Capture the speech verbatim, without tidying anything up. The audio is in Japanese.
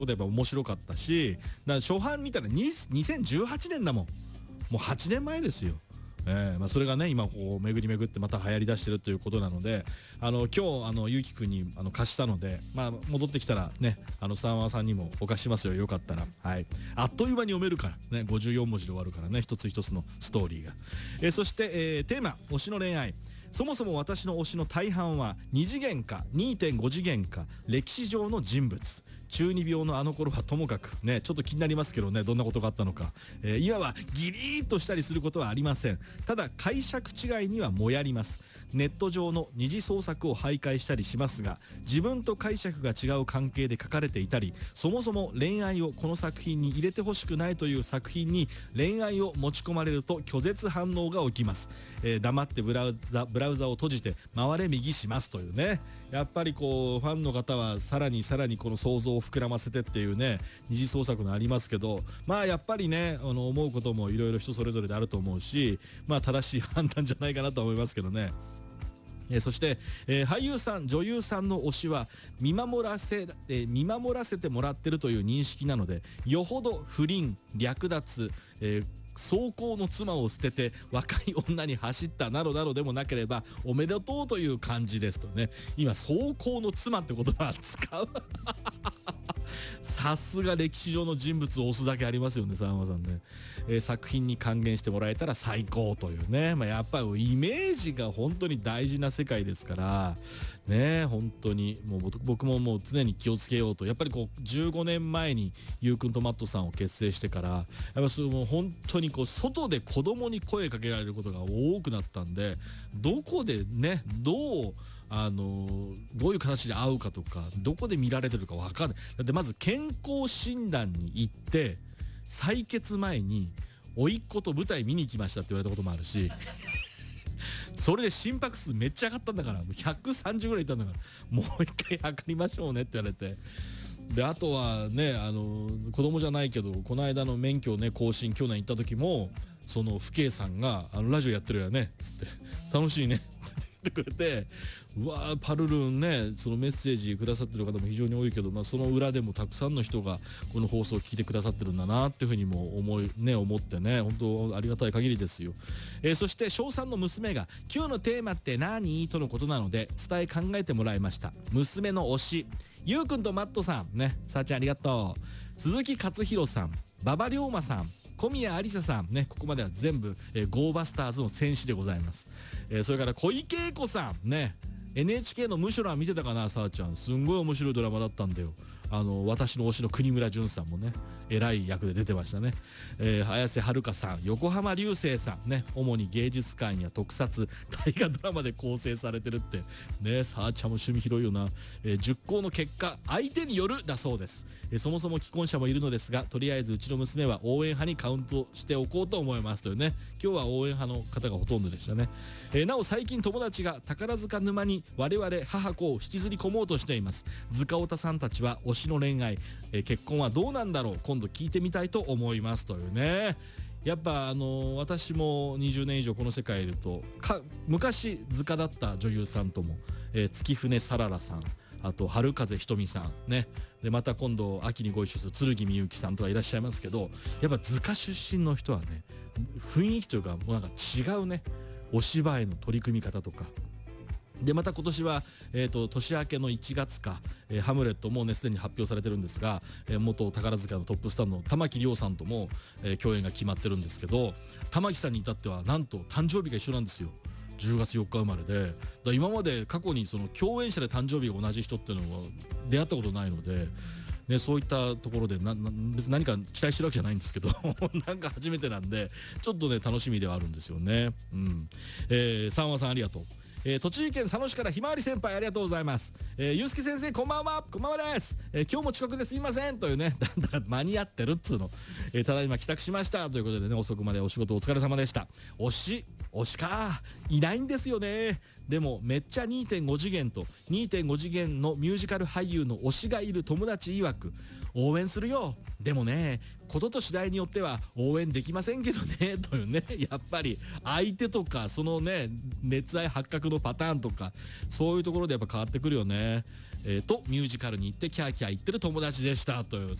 ことやっぱ面白かったし、だから初版見たらにせんじゅうはちねんだもん。もうはちねんまえですよ。えーまあ、それがね今こう巡り巡ってまた流行りだしてるということなので、あの今日あのゆうきくんにあの貸したので、まあ、戻ってきたらねあの三和さんにもお貸ししますよ、よかったら。はい、あっという間に読めるからね、ごじゅうよんもじで終わるからね、一つ一つのストーリーが。えー、そして、えー、テーマ推しの恋愛。そもそも私の推しの大半はに次元か にてんご 次元か歴史上の人物。中二病のあの頃はともかくね、ちょっと気になりますけどね、どんなことがあったのか、えー、今はギリーッとしたりすることはありません。ただ解釈違いにはもやります。ネット上の二次創作を徘徊したりしますが、自分と解釈が違う関係で書かれていたり、そもそも恋愛をこの作品に入れてほしくないという作品に恋愛を持ち込まれると拒絶反応が起きます。えー、黙ってブラウザブラウザを閉じて回れ右しますというね、やっぱりこうファンの方はさらにさらにこの想像を膨らませてっていうね、二次創作のありますけど、まあやっぱりねあの思うこともいろいろ人それぞれであると思うし、まあ正しい判断じゃないかなと思いますけどね。えー、そして、えー、俳優さん女優さんの推しは見守らせ、えー、見守らせてもらってるという認識なので、よほど不倫略奪、えー走行の妻を捨てて若い女に走ったなどなどでもなければおめでとうという感じですとね。今走行の妻って言葉使うさすが歴史上の人物を推すだけありますよね、さんまさんね。えー、作品に還元してもらえたら最高というね、まあ、やっぱりイメージが本当に大事な世界ですからね、本当にもう僕ももう常に気をつけようと、やっぱりこうじゅうごねんまえにゆうくんとマットさんを結成してから、やっぱそれもう本当にこう外で子供に声かけられることが多くなったんで、どこでねどうあのどういう形で会うかとか、どこで見られてるか分かんない。だってまず健康診断に行って採血前に甥っ子と舞台見に行きましたって言われたこともあるしそれで心拍数めっちゃ上がったんだから、もうひゃくさんじゅうぐらいいったんだから、もう一回測りましょうねって言われて、であとはねあの子供じゃないけどこの間の免許ね更新去年行った時も、その父兄さんがあのラジオやってるよねっつって楽しいねって言ってくれて、うわーパルルンね、そのメッセージくださってる方も非常に多いけど、まあ、その裏でもたくさんの人がこの放送を聞いてくださってるんだなっていうふうにも思いね思ってね、本当ありがたい限りですよ。えー、そして小さんの娘が今日のテーマって何とのことなので伝え考えてもらいました。娘の推しゆうくんとマットさんね、さあちゃんありがとう。鈴木勝弘さん、馬場龍馬さん、小宮有沙さんね、ここまでは全部、えー、ゴーバスターズの戦士でございます。えー、それから小池栄子さんね、 エヌエイチケー のムショラン見てたかな、さあちゃん。すんごい面白いドラマだったんだよ。あの私の推しの国村淳さんもね偉い役で出てましたね。えー、綾瀬はるかさん、横浜流星さんね、主に芸術館や特撮大河ドラマで構成されてるってね。さあちゃんも趣味広いよな。えー、熟考の結果相手によるだそうです。えー、そもそも既婚者もいるのですが、とりあえずうちの娘は応援派にカウントしておこうと思いますというね。今日は応援派の方がほとんどでしたね。えー、なお最近友達が宝塚沼に我々母子を引きずり込もうとしています。塚尾田さんたちは推しの恋愛、えー、結婚はどうなんだろう、今度聞いてみたいと思いますというね。やっぱあのー、私もにじゅうねん以上この世界いるとか、昔塚だった女優さんとも、えー、月船さららさん、あと春風ひとみさんね、でまた今度秋にご一緒する剣みゆきさんとかいらっしゃいますけど、やっぱ塚出身の人はね雰囲気というかもうなんか違うね、お芝居の取り組み方とかで、また今年は、えー、と年明けのいちがつか、えー、ハムレットもうねすでに発表されてるんですが、えー、元宝塚のトップスターの玉木亮さんとも、えー、共演が決まってるんですけど、玉木さんに至ってはなんと誕生日が一緒なんですよ。じゅうがつよっか生まれで、だ今まで過去にその共演者で誕生日が同じ人っていうのは出会ったことないので、ね、そういったところでなな別に何か期待してるわけじゃないんですけどなんか初めてなんでちょっとね楽しみではあるんですよね。うん、えー、三和さんありがとう。えー、栃木県佐野市からひまわり先輩ありがとうございます。えー、ゆうすけ先生こんばんは。こんばんはです。えー、今日も遅刻ですいませんというね、だから間に合ってるっつうの、えー、ただいま帰宅しましたということでね、遅くまでお仕事お疲れ様でした。推し推しかいないんですよね。でもめっちゃ にてんご 次元と にてんご 次元のミュージカル俳優の推しがいる友達曰く応援するよ。でもねことと次第によっては応援できませんけどねというね、やっぱり相手とかそのね熱愛発覚のパターンとかそういうところでやっぱ変わってくるよね。 えーとミュージカルに行ってキャーキャー言ってる友達でしたという